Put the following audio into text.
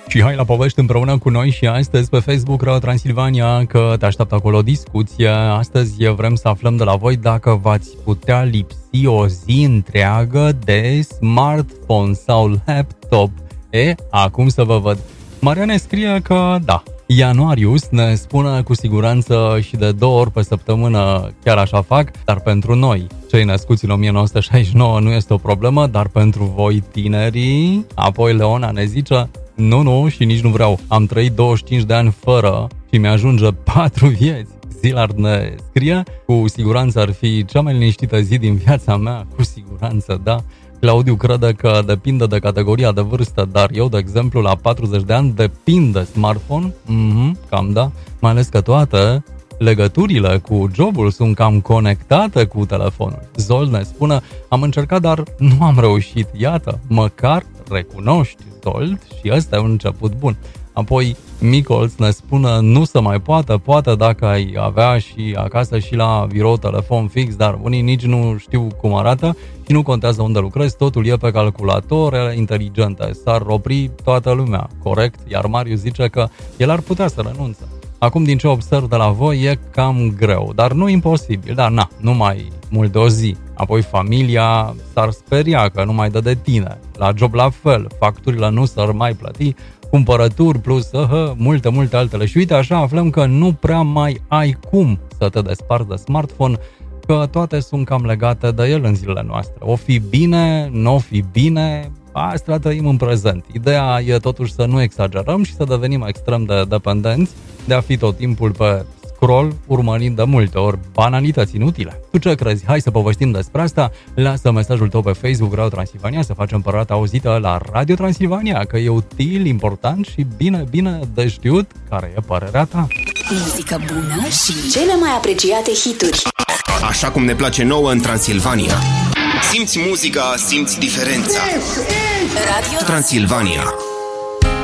Și hai la povești împreună cu noi și astăzi pe Facebook Radio Transilvania, că te așteaptă acolo o discuție. Astăzi vrem să aflăm de la voi dacă v-ați putea lipsi o zi întreagă de smartphone sau laptop. Acum să vă văd. Maria ne scrie că da. Ianuarius ne spune cu siguranță și de 2 ori pe săptămână chiar așa fac, dar pentru noi, cei născuți în 1969, nu este o problemă, dar pentru voi tinerii. Apoi Leona ne zice, nu și nici nu vreau, am trăit 25 de ani fără și mi-ajunge 4 vieți. Zilard ne scrie, cu siguranță ar fi cea mai liniștită zi din viața mea, cu siguranță, da. Claudiu crede că depinde de categoria de vârstă, dar eu, de exemplu, la 40 de ani depind de smartphone, cam da, mai ales că toate legăturile cu jobul sunt cam conectate cu telefonul. Zol ne spune, am încercat, dar nu am reușit, iată, măcar recunoști, Zol, și ăsta e un început bun. Apoi Micolț ne spune, nu se mai poate dacă ai avea și acasă și la birou telefon fix, dar unii nici nu știu cum arată și nu contează unde lucrezi, totul e pe calculator inteligente, s-ar opri toată lumea, corect? Iar Marius zice că el ar putea să renunțe. Acum, din ce observ de la voi, e cam greu, dar nu imposibil, dar nu mai mult de o zi. Apoi familia s-ar speria că nu mai dă de tine, la job la fel, facturile nu s-ar mai plăti, cumpărături plus multe altele. Și uite, așa aflăm că nu prea mai ai cum să te desparți de smartphone, că toate sunt cam legate de el în zilele noastre. O fi bine, nu o fi bine, asta trăim în prezent. Ideea e totuși să nu exagerăm și să devenim extrem de dependenți, de a fi tot timpul pe scroll, urmărind de multe ori banalități inutile. Tu ce crezi? Hai să povestim despre asta. Lasă mesajul tău pe Facebook Radio Transilvania, să facem părata auzită la Radio Transilvania, că e util, important și bine de știut care e părerea ta. Muzică bună și cele mai apreciate hituri. Așa cum ne place nouă în Transilvania. Simți muzica, simți diferența. Radio Transilvania.